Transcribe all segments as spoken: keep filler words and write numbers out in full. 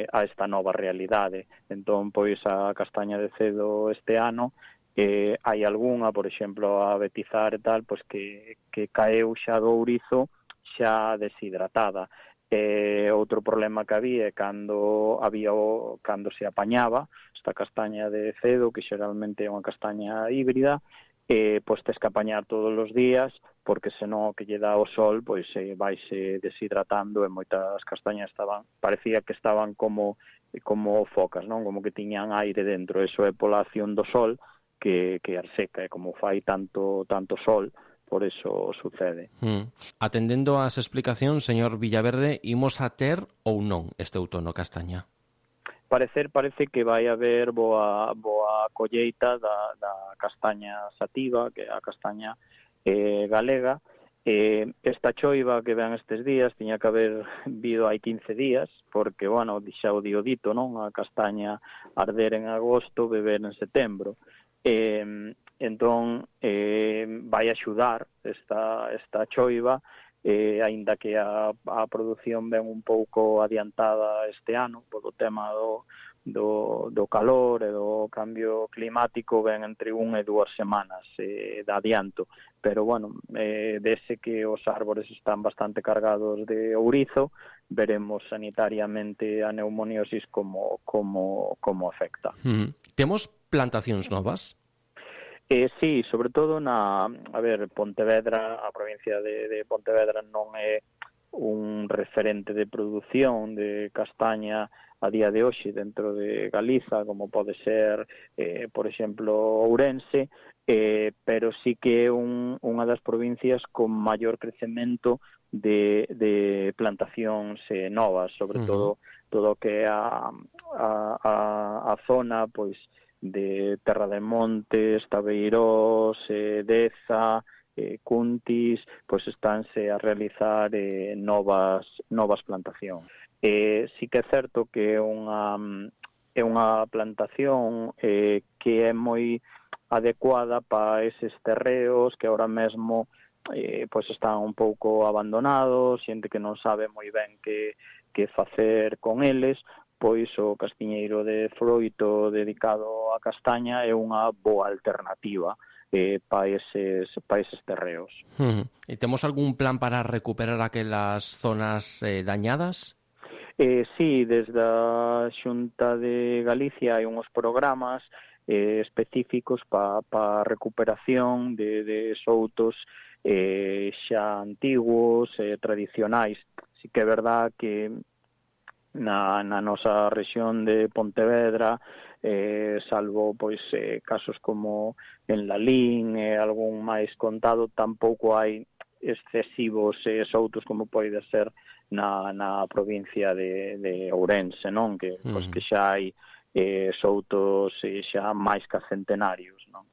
a esta nova realidade. Entón, pois, a castaña de cedo este ano, eh, hai algunha, por exemplo, a Betizar e tal, pois que, que caeu xa do ourizo xa deshidratada. Eh, outro problema que había é cando había o, cando se apañaba esta castaña de cedo, que xeralmente é unha castaña híbrida, eh, pois tes que apañar todos os días, porque senón o que lle dá o sol, pois eh, vaise deshidratando, e moitas castañas estaban, parecía que estaban como como focas, non? Como que tiñan aire dentro. Eso é pola acción do sol que, que arseca, e como fai tanto tanto sol, por eso sucede. Mm. Atendendo ás explicacións, señor Villaverde, imos a ter ou non este outono castaña? Parecer parece que vai haber boa boa colleita da, da castaña sativa, que é a castaña eh, galega. Eh, esta choiva que ven estes días tiña que haber vido hai quince días, porque, bueno, xa o diodito, non? A castaña arder en agosto, beber en setembro. Eh, entón, eh, vai axudar esta, esta choiva, eh, aínda que a, a produción ven un pouco adiantada este ano, polo tema do, do, do calor e do cambio climático, ven entre un e dúas semanas eh, de adianto. Pero, bueno, eh, dese que os árbores están bastante cargados de ourizo, veremos sanitariamente a neumoniosis como, como, como afecta. Mm. Temos plantacións novas? Eh, sí, sobre todo na, a ver, Pontevedra, a provincia de, de Pontevedra non é un referente de produción de castaña a día de hoxe dentro de Galiza, como pode ser, eh, por exemplo, Ourense, eh, pero sí que é un, unha das provincias con maior crecemento de, de plantacións eh, novas, sobre uh-huh. todo todo o que é a, a, a, a zona, pois, de Terra de Montes, Tabeirós, eh, Deza, eh, Cuntis, pois estánse a realizar eh, novas novas plantacións. Eh, sí que é certo que é unha é unha plantación eh, que é moi adecuada para eses terreos que ahora mesmo eh, pois están un pouco abandonados, xente que non sabe moi ben que, que facer con eles. Pois o castiñeiro de froito dedicado á castaña é unha boa alternativa eh, para eses, pa eses terreos. Uh-huh. E temos algún plan para recuperar aquelas zonas eh, dañadas? Eh, sí, desde a Xunta de Galicia hai uns programas eh, específicos para pa recuperación de, de soutos eh, xa antigos, eh, tradicionais. Sí que é verdad que Na, na nosa rexión de Pontevedra, eh, salvo pois eh, casos como en Lalín e eh, algún máis contado, tampouco hai excesivos eh, soutos como pode ser na, na provincia de, de Ourense, non? Que, pois, que xa hai eh, soutos eh, xa máis que centenarios, non?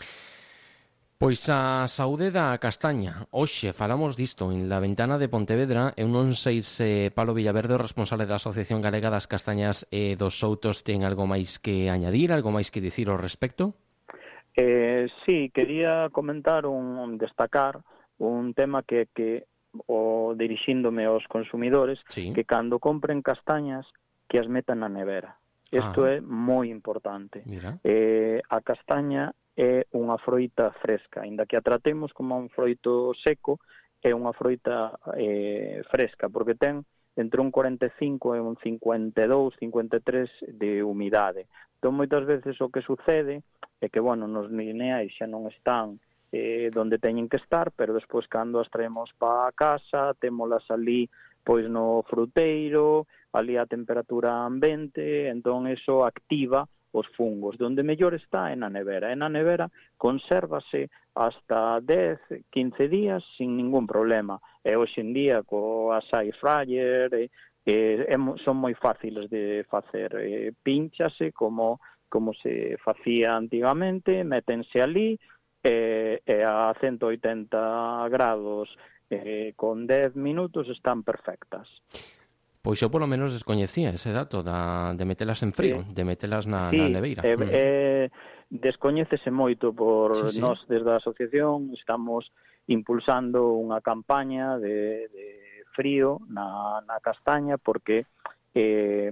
Pois a saúde da castaña. Hoxe falamos disto en La Ventana de Pontevedra. Eu non sei se Pablo Villaverde, o responsable da Asociación Galega das Castañas e dos Soutos, ten algo máis que añadir, algo máis que dicir ao respecto? Eh, sí, quería comentar un, un destacar un tema que, que o dirixíndome aos consumidores, sí, que cando compren castañas que as metan na nevera. Isto ah. é moi importante. Mira. Eh, a castaña é unha froita fresca, aínda que a tratemos como un froito seco, é unha froita eh, fresca, porque ten entre un cuarenta e cinco e un cincuenta e dous, cincuenta e tres de humidade. Entón, moitas veces o que sucede é que, bueno, nos lineais xa non están eh, donde teñen que estar, pero despois, cando as traemos para a casa, témolas ali, pois, no fruteiro, ali a temperatura ambiente, entón, eso activa os fungos. Donde mellor está é na nevera. E na nevera consérvase hasta dez, quince días sin ningún problema. E hoxe en día, coas air fryer, e, e, son moi fáciles de facer. E, pínchase como, como se facía antigamente, métense ali, e, e a ciento oitenta grados, e, con dez minutos están perfectas. Pois eu polo menos descoñecía ese dato da, de metelas en frío, sí, de metelas na, sí, na neveira. Eh, mm. eh, descoñécese moito por sí, sí. nós desde a asociación, estamos impulsando unha campaña de, de frío na, na castaña, porque eh,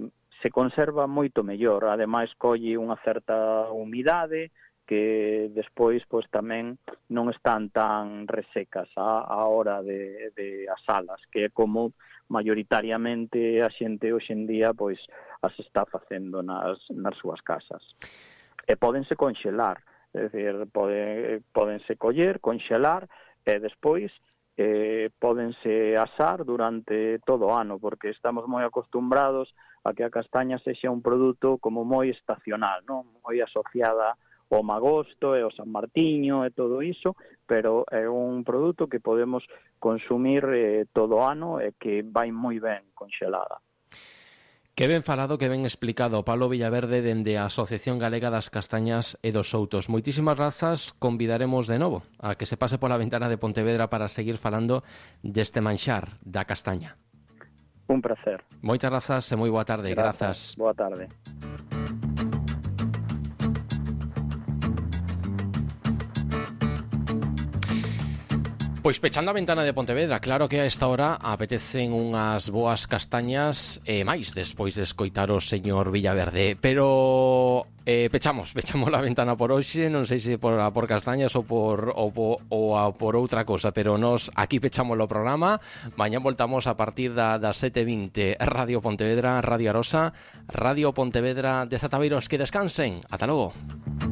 se conserva moito mellor, ademais colle unha certa humidade que despois pois tamén non están tan resecas a, a hora de, de asalas, que é como maioritariamente a xente hoxe en día pois as está facendo nas, nas súas casas. E pódense conxelar, é dicir, pode, pódense coller, conxelar e despois eh, pódense asar durante todo o ano, porque estamos moi acostumbrados a que a castaña sexa un produto como moi estacional, non? Moi asociada ao magosto e ao San Martiño e todo iso, pero é un produto que podemos consumir eh, todo o ano e que vai moi ben conxelada. Que ben falado, que ben explicado, Pablo Villaverde dende a Asociación Galega das Castañas e dos Soutos. Moitísimas grazas, convidaremos de novo a que se pase pola ventana de Pontevedra para seguir falando deste manxar da castaña. Un placer. Moitas grazas e moi boa tarde. Grazas. Grazas. Boa tarde. Pois pechando a ventana de Pontevedra, claro que a esta hora apetecen unhas boas castañas e máis despois de escoitar o señor Villaverde, pero eh, pechamos, pechamos a ventana por hoxe, non sei se por, por castañas ou por, ou, por, ou a, por outra cosa, pero nos aquí pechamos o programa. Mañá voltamos a partir da, das sete e vinte, Radio Pontevedra, Radio Arosa, Radio Pontevedra de Zataveiros. Que descansen, ata logo.